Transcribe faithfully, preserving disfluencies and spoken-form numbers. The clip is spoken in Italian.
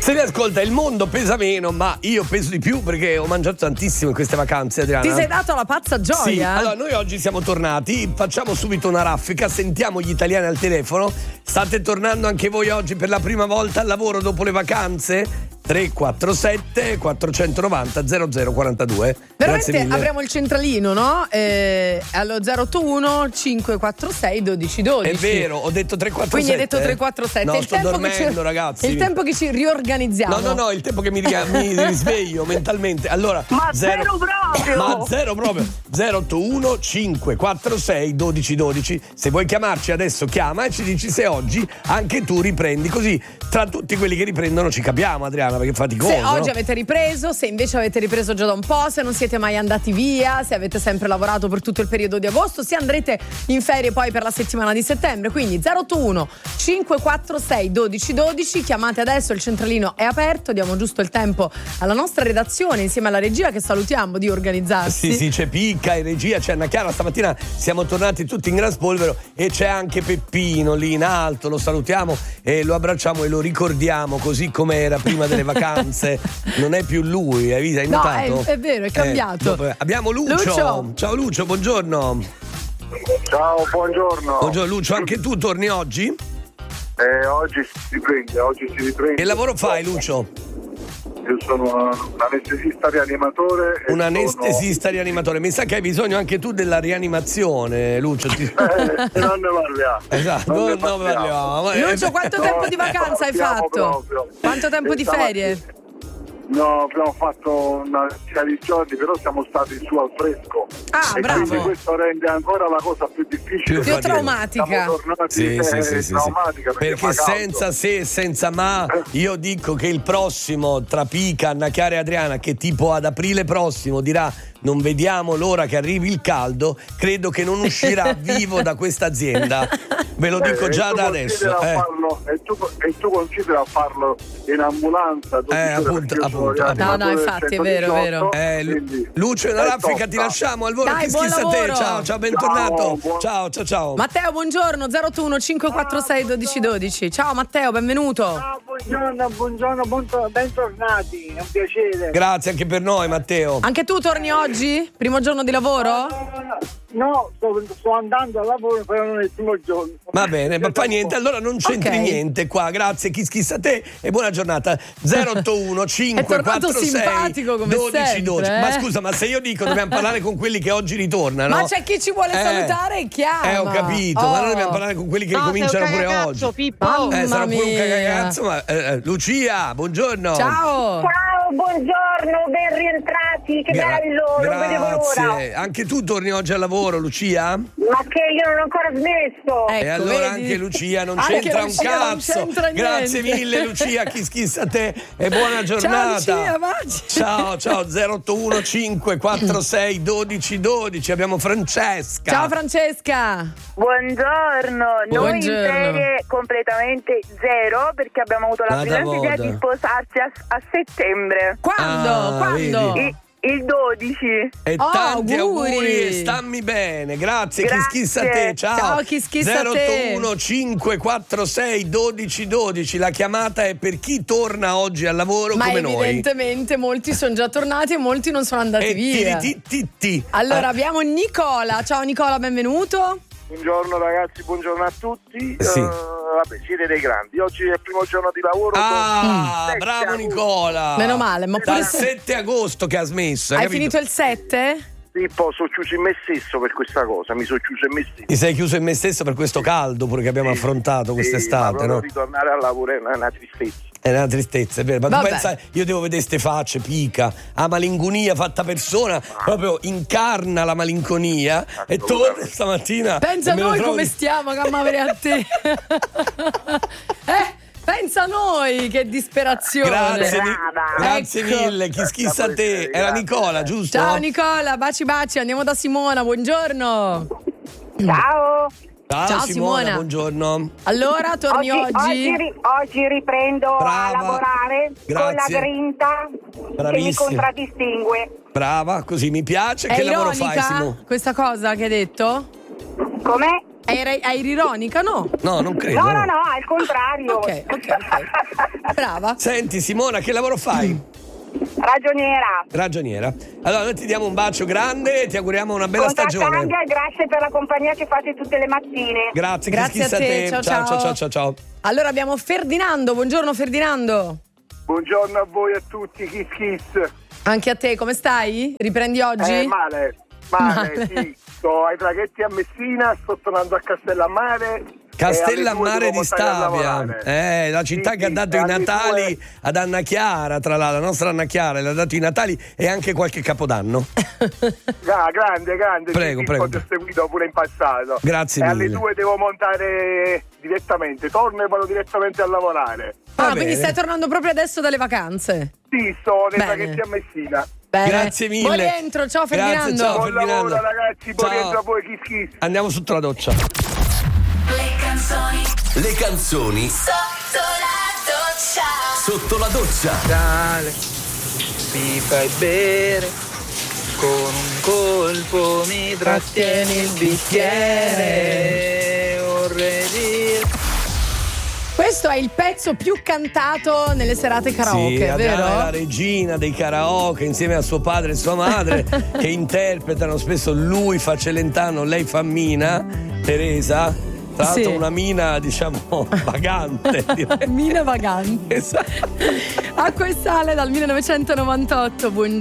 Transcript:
Se mi ascolta, il mondo pesa meno, ma io peso di più perché ho mangiato tantissimo in queste vacanze, Adriana. Ti sei dato la pazza gioia? Sì, allora noi oggi siamo tornati, facciamo subito una raffica, sentiamo gli italiani al telefono. State tornando anche voi oggi per la prima volta al lavoro dopo le vacanze? tre quattro sette quattro nove zero zero zero quattro due. Veramente apriamo il centralino, no? Eh, allo zero otto uno cinque quattro sei uno due uno due. È vero, ho detto tre quattro sette. Quindi hai detto tre quattro sette. No, il sto tempo dormendo, che ci, ragazzi. È il tempo che ci riorganizziamo. No, no, no, il tempo che mi, riga- mi risveglio mentalmente. Allora, ma zero, zero proprio. Ma zero proprio. zero otto uno cinque quattro sei uno due uno due. Se vuoi chiamarci adesso, chiama e ci dici se oggi anche tu riprendi. Così tra tutti quelli che riprendono ci capiamo, Adriana, perché è faticoso. Se oggi no? avete ripreso, se invece avete ripreso già da un po', se non siete mai andati via, se avete sempre lavorato per tutto il periodo di agosto, se andrete in ferie poi per la settimana di settembre. Quindi zero otto uno cinque quattro sei uno due uno due, chiamate adesso, il centralino è aperto, diamo giusto il tempo alla nostra redazione insieme alla regia che salutiamo di organizzarsi. Sì, sì, c'è Picca in regia, c'è Anna Chiara, stamattina siamo tornati tutti in gran spolvero e c'è anche Peppino lì in alto, lo salutiamo e lo abbracciamo e lo ricordiamo così come era prima delle vacanze. Non è più lui, hai visto? Hai no, notato? È, è vero, è cambiato. Eh, dopo, abbiamo Lucio. Lucio. Ciao Lucio, buongiorno. Ciao, buongiorno. Buongiorno Lucio, anche tu torni oggi? Eh, oggi si riprende, oggi si riprende. Che lavoro fai, Lucio? Io sono un anestesista rianimatore. Un anestesista sono... rianimatore. Mi sa che hai bisogno anche tu della rianimazione, Lucio. Ti... Eh, non ne parliamo. Esatto, non ne parliamo. Lucio, quanto no, tempo di vacanza hai fatto? Proprio. Quanto tempo di ferie? No, abbiamo fatto una serie di giorni, però siamo stati su al fresco. Ah, e bravo. quindi questo rende ancora la cosa più difficile. Più traumatica. Siamo tornati, sì, eh, sì, sì, sì, traumatica perché, perché senza se e senza ma io dico che il prossimo tra Pica, Anna Chiara e Adriana, che tipo ad aprile prossimo dirà non vediamo l'ora che arrivi il caldo, credo che non uscirà vivo da questa azienda. Ve lo dico eh, già da adesso. Eh. Farlo, e, tu, e tu considera farlo in ambulanza? Eh, appunto, appunto, appunto. No, no, infatti è vero, è vero. Eh, Lu- Lucio e la raffica ti lasciamo al volo. Dai, che buon schissa lavoro. te. Ciao, ciao, bentornato. Ciao, buon... ciao, ciao, ciao. Matteo, buongiorno. zero otto uno cinque quattro sei uno due uno due. Ciao Matteo, benvenuto. Ciao, buongiorno, buongiorno, bentornati. È un piacere. Grazie anche per noi, Matteo. Anche tu torni oggi? Primo giorno di lavoro? No, sto, sto andando al lavoro, però non è il primo giorno. Va bene, ma fa niente, allora non c'entri okay. niente qua. Grazie, chi schissa te e buona giornata. zero otto uno cinque quattro sei uno due uno due. Eh? Ma scusa, ma se io dico dobbiamo parlare con quelli che oggi ritornano. Ma c'è chi ci vuole eh, salutare e chiama. Eh, ho capito, oh. ma noi dobbiamo parlare con quelli che no, cominciano pure cagazzo, oggi. Pippo. Eh, sarà pure un mia. cagazzo, ma eh, Lucia, buongiorno. Ciao. Ciao, buongiorno, ben rientrati, che Gra- bello, non vedevo l'ora. Grazie. Anche tu torni oggi al lavoro, Lucia? Ma che io non ho ancora smesso. Ecco, e allora vedi? anche Lucia non Anche c'entra Lucia un non cazzo. c'entra Grazie niente. mille Lucia, chi schissa te e buona giornata. Ciao Lucia, baci. Ciao, ciao, zero otto uno cinque quattro sei uno due uno due. Abbiamo Francesca. Ciao Francesca. Buongiorno, noi in Buongiorno. ferie completamente zero perché abbiamo avuto la Vada brillante idea voda. di sposarsi a, a settembre. Quando? Ah, Quando? vedi. Il, il dodici. E Oh, tanti auguri. auguri e stammi bene. Grazie, Grazie. chi schissa te. Ciao. Ciao, chi schissa zero otto te. uno cinque quattro sei uno due uno due. La chiamata è per chi torna oggi al lavoro Ma come noi. evidentemente molti sono già tornati e molti non sono andati E via. ti, ti, ti. Allora Ah, abbiamo Nicola. Ciao Nicola, benvenuto. Buongiorno ragazzi, buongiorno a tutti. Sì. Uh, vabbè, siete dei grandi. Oggi è il primo giorno di lavoro. Ah, sette bravo agosto. Nicola. Meno male, ma pure Dal se- sette agosto che ha smesso. Hai capito? finito il sette? Sì, poi sono chiuso in me stesso per questa cosa. Mi sono chiuso in me stesso. Ti sei chiuso in me stesso per questo caldo pure che abbiamo Sì, affrontato sì, quest'estate, ma no? ritornare al lavoro è una, una tristezza. È una tristezza, è vero. Ma tu Vabbè. pensa, io devo vedere ste facce, Pica, a malinconia fatta persona, proprio incarna la malinconia e torna stamattina. Pensa e me lo noi trovo come di- stiamo, cammavere a te. eh, pensa noi, che disperazione. Grazie, mi- Brava. grazie Ecco. mille, chi schissa a te. Era Grazie. Nicola, giusto? Ciao Nicola, baci baci, andiamo da Simona, buongiorno. Ciao. Ciao, Ciao, Simona, Simona. buongiorno. Allora, torni oggi? oggi, ri- oggi riprendo Brava. a lavorare con la Grazie. grinta che mi Bravissima. contraddistingue. Brava, così mi piace. È che lavoro ironica fai, Simona? questa cosa che hai detto? Com'è? Eri, eri ironica, no? No, non credo. No, no, no, al contrario. Ok, ok, ok. Brava. Senti Simona, che lavoro fai? Ragioniera. Ragioniera. Allora noi ti diamo un bacio grande e ti auguriamo una bella stagione. Contrattanga e grazie per la compagnia che fate tutte le mattine. Grazie, Grazie kiss, kiss a te, ciao, ciao, ciao. ciao, ciao, ciao. Allora abbiamo Ferdinando, buongiorno Ferdinando. Buongiorno a voi a tutti, kiss kiss. Anche a te, come stai? Riprendi oggi? Eh, male, male, Male. sì. Sto ai traghetti a Messina, sto tornando a Castellammare. Castellammare di Stabia, Stabia, eh, la città Sì, che ha sì, dato i alle Natali due. ad Anna Chiara, tra l'altro, la nostra Anna Chiara le ha dato i Natali e anche qualche Capodanno. Ah, grande, grande. Prego, sì, prego. Ho seguito pure in passato. Grazie e mille. alle due devo montare direttamente, torno e vado direttamente a lavorare. Ah, Va quindi bene. stai tornando proprio adesso dalle vacanze? Sì, sto nei Bene. traghetti a Messina. Bene. Grazie mille. Buon rientro, ciao Grazie, Ferdinando. ciao. Buon Ferdinando. lavoro ragazzi, buon Ciao. rientro a voi, kiss kiss. Andiamo sotto la doccia. Le canzoni Le canzoni sotto la doccia. sotto la doccia. Sale, mi fai bere, con un colpo mi trattieni il bicchiere, vorrei dire. Questo è il pezzo più cantato nelle serate karaoke, sì, Adriana vero? è la regina dei karaoke insieme a suo padre e sua madre che interpretano spesso, lui fa Celentano, lei fa Mina, Teresa. Tra l'altro Sì. una mina, diciamo, vagante. direi. Mina vagante. Esatto. Acqua e sale dal millenovecentonovantotto, buongiorno.